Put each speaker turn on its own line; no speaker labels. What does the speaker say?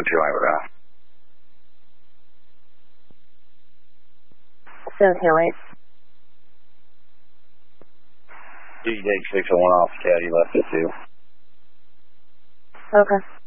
2 line with that.
So tail wait.
You take 601 off, Caddy left at 2.
Okay.